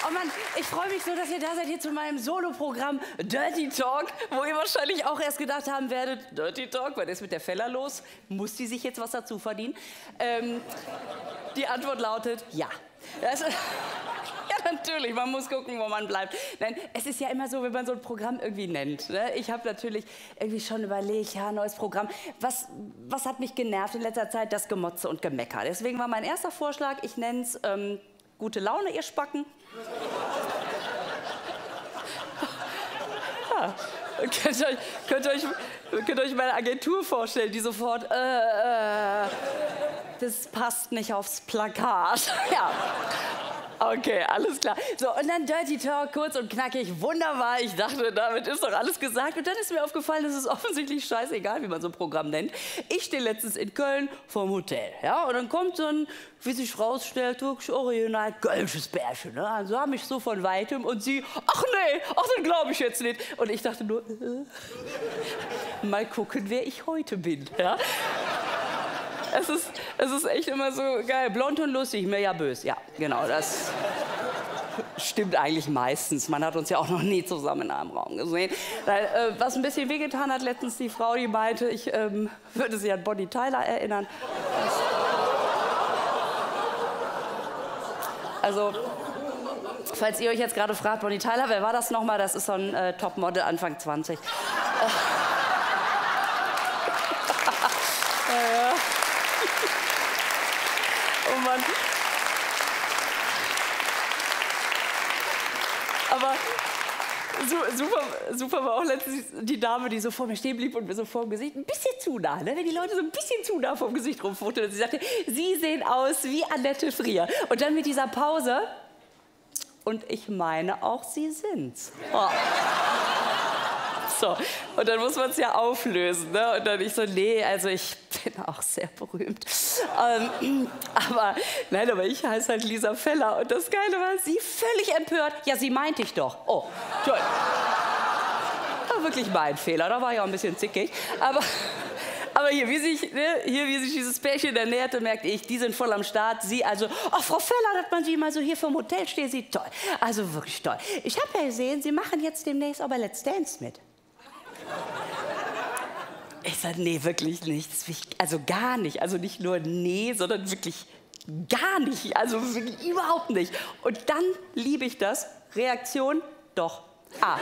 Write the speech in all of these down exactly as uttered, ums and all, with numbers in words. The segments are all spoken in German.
Oh Mann, ich freue mich so, dass ihr da seid hier zu meinem Soloprogramm Dirty Talk, wo ihr wahrscheinlich auch erst gedacht haben werdet, Dirty Talk, was ist mit der Feller los? Muss die sich jetzt was dazu verdienen? Ähm, die Antwort lautet ja. Das, ja, natürlich, man muss gucken, wo man bleibt. Nein, es ist ja immer so, wenn man so ein Programm irgendwie nennt. Ne? Ich habe natürlich irgendwie schon überlegt, ja, neues Programm. Was, was hat mich genervt in letzter Zeit? Das Gemotze und Gemecker. Deswegen war mein erster Vorschlag, ich nenne es ähm, Gute Laune, ihr Spacken. Ja. Könnt ihr euch, könnt ihr euch, könnt ihr euch meine Agentur vorstellen, die sofort, äh, äh, das passt nicht aufs Plakat. Ja. Okay, alles klar. So, und dann Dirty Talk, kurz und knackig, wunderbar. Ich dachte, damit ist doch alles gesagt. Und dann ist mir aufgefallen, es ist offensichtlich scheißegal, wie man so ein Programm nennt. Ich stehe letztens in Köln vorm Hotel, ja, und dann kommt so ein, wie sich rausstellt, wirklich original kölsches Bärchen, ne? Also sah mich so von Weitem und sie, ach nee, ach, das glaube ich jetzt nicht. Und ich dachte nur, äh, mal gucken, wer ich heute bin, ja. Es ist, es ist echt immer so geil. Blond und lustig, mir ja böse. Ja, genau, das stimmt eigentlich meistens. Man hat uns ja auch noch nie zusammen in einem Raum gesehen. Weil, äh, was ein bisschen wehgetan hat letztens die Frau, die meinte, ich ähm, würde sie an Bonnie Tyler erinnern. Also, falls ihr euch jetzt gerade fragt, Bonnie Tyler, wer war das nochmal? Das ist so ein äh, Topmodel, Anfang zwanzig. Ja, ja. Oh Mann. Aber su super, super war auch letztens die Dame, die so vor mir stehen blieb und mir so vor dem Gesicht ein bisschen zu nah, ne? Wenn die Leute so ein bisschen zu nah vom Gesicht rumfuchteln. Und sie sagte, Sie sehen aus wie Annette Frier. Und dann mit dieser Pause, und ich meine auch, Sie sind's. Oh. So, und dann muss man es ja auflösen, ne? Und dann ich so, nee, also ich bin auch sehr berühmt. Ähm, aber, nein, aber ich heiße halt Lisa Feller. Und das Geile war, sie völlig empört. Ja, sie meinte ich doch. Oh, toll. War wirklich mein Fehler, da war ich auch ein bisschen zickig. Aber, aber hier, wie sich, ne, hier, wie sich dieses Pärchen ernährte, merkte ich, die sind voll am Start. Sie also, ach, Frau Feller, dass man Sie mal so hier vom Hotel steht, sie toll. Also wirklich toll. Ich habe ja gesehen, Sie machen jetzt demnächst auch bei Let's Dance mit. Ich sage, nee, wirklich nicht. Also gar nicht. Also nicht nur nee, sondern wirklich gar nicht. Also wirklich überhaupt nicht. Und dann liebe ich das. Reaktion, doch. Ah.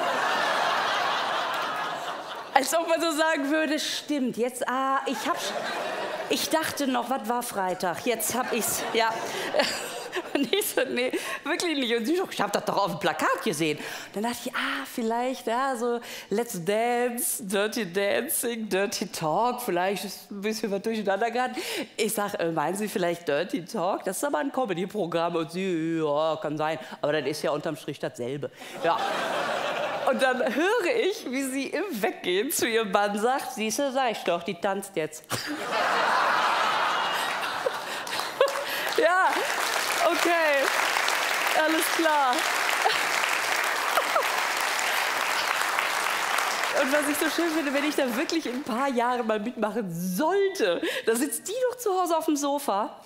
Als ob man so sagen würde, stimmt, jetzt, ah, ich hab, ich dachte noch, was war Freitag? Jetzt hab ich's, ja. Und ich so, nee, wirklich nicht. Und sie so, ich hab das doch auf dem Plakat gesehen. Dann dachte ich, ah, vielleicht, ja, so Let's Dance, Dirty Dancing, Dirty Talk, vielleicht ist ein bisschen was durcheinander geraten. Ich sag, äh, meinen Sie vielleicht Dirty Talk? Das ist aber ein Comedy-Programm. Und sie, ja, kann sein. Aber das ist ja unterm Strich dasselbe. Ja. Und dann höre ich, wie sie im Weggehen zu ihrem Mann sagt, siehste, sag ich doch, die tanzt jetzt. Ja. Okay, alles klar. Und was ich so schön finde, wenn ich da wirklich in ein paar Jahren mal mitmachen sollte, da sitzt die doch zu Hause auf dem Sofa.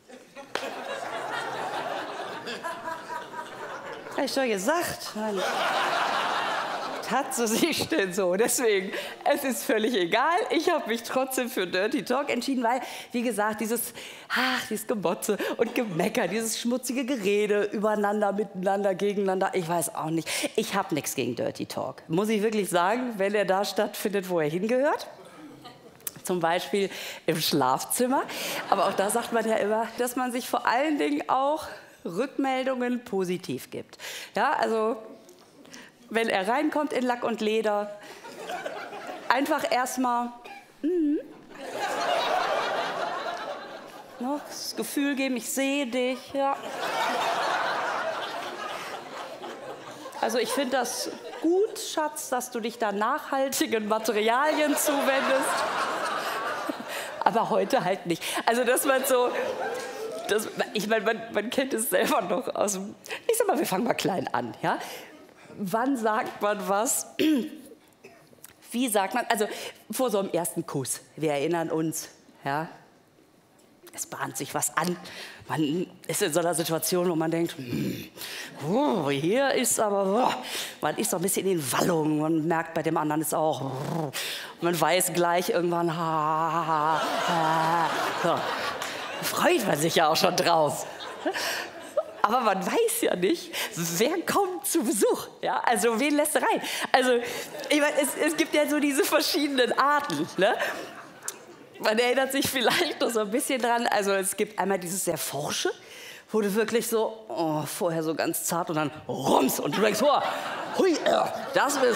Hab ich doch gesagt. Mann. Hat sie sich denn so? Deswegen, es ist völlig egal. Ich habe mich trotzdem für Dirty Talk entschieden, weil, wie gesagt, dieses, ach, dieses Gemotze und Gemecker, dieses schmutzige Gerede übereinander, miteinander, gegeneinander, ich weiß auch nicht. Ich habe nichts gegen Dirty Talk. Muss ich wirklich sagen, wenn er da stattfindet, wo er hingehört. Zum Beispiel im Schlafzimmer. Aber auch da sagt man ja immer, dass man sich vor allen Dingen auch Rückmeldungen positiv gibt. Ja, also wenn er reinkommt in Lack und Leder, einfach erstmal mm, no, das Gefühl geben, ich sehe dich. Ja. Also ich finde das gut, Schatz, dass du dich da nachhaltigen Materialien zuwendest. Aber heute halt nicht. Also dass man so, das, ich meine, man, man kennt es selber noch aus dem, ich sag mal, wir fangen mal klein an, ja. Wann sagt man was? Wie sagt man? Also vor so einem ersten Kuss. Wir erinnern uns, ja. es bahnt sich was an. Man ist in so einer Situation, wo man denkt, hm, oh, hier ist aber, oh, man ist so ein bisschen in den Wallungen. Man merkt, bei dem anderen ist auch, oh, man weiß gleich irgendwann, ha, ha, ha. So. Freut man sich ja auch schon drauf. Aber man weiß ja nicht, wer kommt zu Besuch. Ja? Also wen lässt er rein? Also ich meine, es, es gibt ja so diese verschiedenen Arten. Ne? Man erinnert sich vielleicht noch so ein bisschen dran. Also es gibt einmal dieses sehr Forsche, wo du wirklich so, oh, vorher so ganz zart und dann rums. Und du denkst, oh, hui, äh, das bist...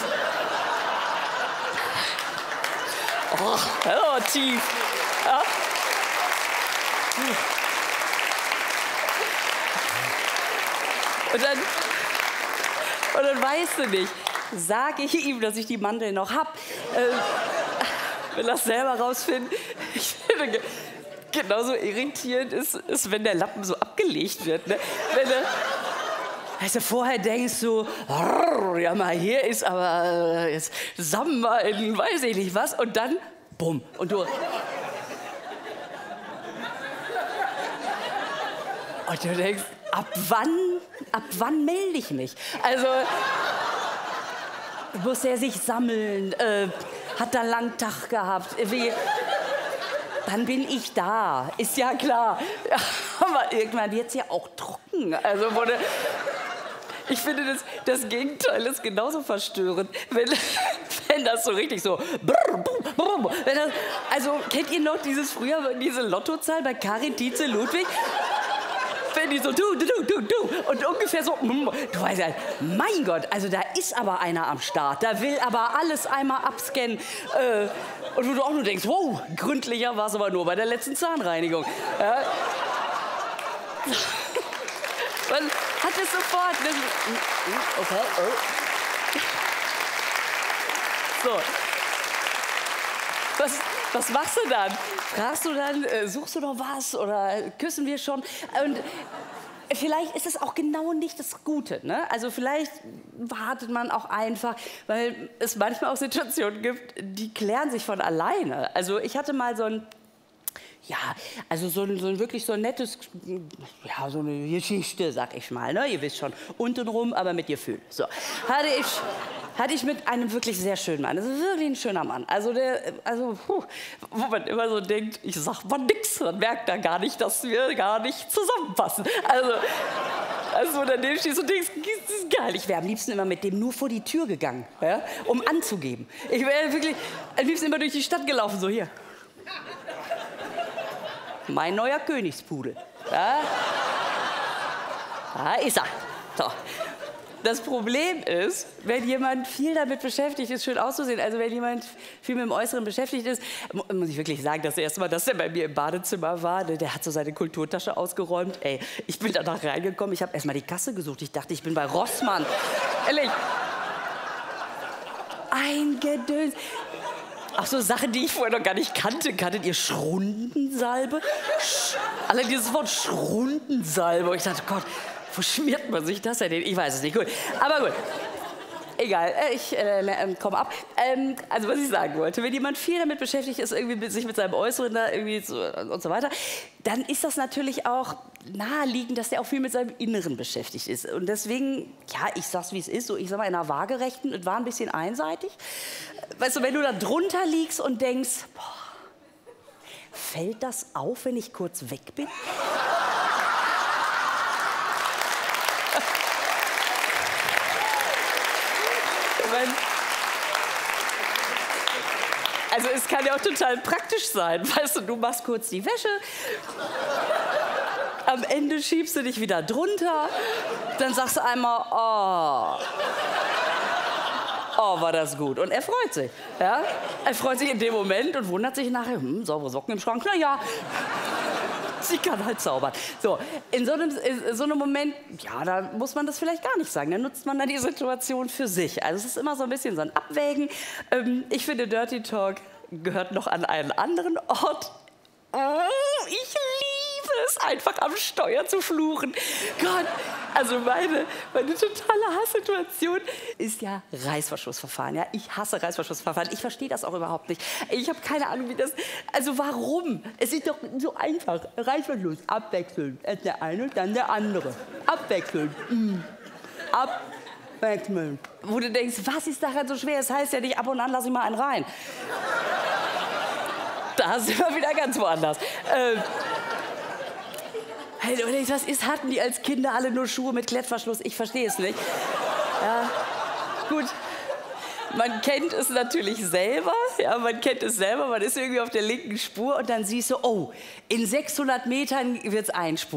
Oh, oh tief. Ja? Und dann, und dann weißt du nicht, sage ich ihm, dass ich die Mandeln noch hab. Äh, will das selber rausfinden. Ich finde, genauso irritierend ist, ist, wenn der Lappen so abgelegt wird. Ne? Wenn er, also vorher denkst du, ja mal hier ist aber äh, jetzt Samba in weiß ich nicht was. Und dann, bumm. Und du... Und du denkst, ab wann, ab wann melde ich mich? Also, muss er sich sammeln? Äh, hat er einen langen Tag gehabt? Wie, dann bin ich da, ist ja klar. Ja, aber irgendwann wird es ja auch trocken. Also, wo ne, ich finde, das, das Gegenteil ist genauso verstörend. Wenn, wenn das so richtig so... Brr, brr, brr, wenn das, also, kennt ihr noch dieses früher, diese Lottozahl bei Karin, Tietze, Ludwig? Wenn die so du, du, du, du, du und ungefähr so, du weißt ja, mein Gott, also da ist aber einer am Start, da will aber alles einmal abscannen. Äh, und wo du auch nur denkst, wow, gründlicher war es aber nur bei der letzten Zahnreinigung. Ja. Man hat es sofort. Ne? Okay. Oh. So. Was, was machst du dann? Fragst du dann, äh, suchst du noch was oder küssen wir schon? Und vielleicht ist es auch genau nicht das Gute. Ne? Also vielleicht wartet man auch einfach, weil es manchmal auch Situationen gibt, die klären sich von alleine. Also ich hatte mal so ein, ja, also so ein, so ein wirklich so ein nettes, ja, so eine Geschichte, sag ich mal, ne? Ihr wisst schon, untenrum, aber mit Gefühl. So, hatte ich, hatte ich mit einem wirklich sehr schönen Mann, das ist wirklich ein schöner Mann. Also der, also, puh, wo man immer so denkt, ich sag mal nix, dann merkt er gar nicht, dass wir gar nicht zusammenpassen. Also, also daneben stehst und denkst, das ist geil. Ich wäre am liebsten immer mit dem nur vor die Tür gegangen, ja, um anzugeben. Ich wäre wirklich am liebsten immer durch die Stadt gelaufen, so hier. Mein neuer Königspudel. Ja? Da ist er. So. Das Problem ist, wenn jemand viel damit beschäftigt ist, schön auszusehen, also wenn jemand viel mit dem Äußeren beschäftigt ist, muss ich wirklich sagen, das erste Mal, dass der bei mir im Badezimmer war, der hat so seine Kulturtasche ausgeräumt. Ey, ich bin danach reingekommen, ich habe erst mal die Kasse gesucht. Ich dachte, ich bin bei Rossmann. Ehrlich. Ein Gedöns. Ach so, Sachen, die ich vorher noch gar nicht kannte. Kanntet ihr Schrundensalbe? Sch Allein dieses Wort Schrundensalbe. Und ich dachte, Gott, wo schmiert man sich das denn? Ich weiß es nicht. Gut. Aber gut. Egal, ich äh, komme ab. Ähm, also was ich sagen wollte, wenn jemand viel damit beschäftigt ist, irgendwie mit, sich mit seinem Äußeren da irgendwie so, und so weiter, dann ist das natürlich auch naheliegend, dass der auch viel mit seinem Inneren beschäftigt ist. Und deswegen, ja, ich sag's wie es ist, so ich sag mal in einer Waagerechten, es war ein bisschen einseitig. Weißt du, wenn du da drunter liegst und denkst, boah, fällt das auf, wenn ich kurz weg bin? Also es kann ja auch total praktisch sein. Weißt du, du machst kurz die Wäsche, am Ende schiebst du dich wieder drunter, dann sagst du einmal, oh, oh, war das gut. Und er freut sich. Ja? Er freut sich in dem Moment und wundert sich nachher, hm, saubere Socken im Schrank, na ja. Sie kann halt zaubern. So, in so, einem, in so einem Moment, ja, da muss man das vielleicht gar nicht sagen. Da nutzt man dann die Situation für sich. Also es ist immer so ein bisschen so ein Abwägen. Ähm, ich finde, Dirty Talk gehört noch an einen anderen Ort. Oh, ich liebe ist einfach am Steuer zu fluchen. Gott, also meine, meine totale Hasssituation ist ja Reißverschlussverfahren. Ja? Ich hasse Reißverschlussverfahren. Ich verstehe das auch überhaupt nicht. Ich habe keine Ahnung, wie das... Also warum? Es ist doch so einfach. Reißverschluss, abwechselnd. Erst der eine, dann der andere. Abwechselnd. Mm. Abwechselnd. Wo du denkst, was ist daran so schwer? Es heißt ja nicht, ab und an lass ich mal einen rein. Da sind wir wieder ganz woanders. Ähm, hey, was ist, hatten die als Kinder alle nur Schuhe mit Klettverschluss? Ich verstehe es nicht. Ja, gut. Man kennt es natürlich selber, ja, man kennt es selber, man ist irgendwie auf der linken Spur und dann siehst du, oh, in sechshundert Metern wird's einspurig.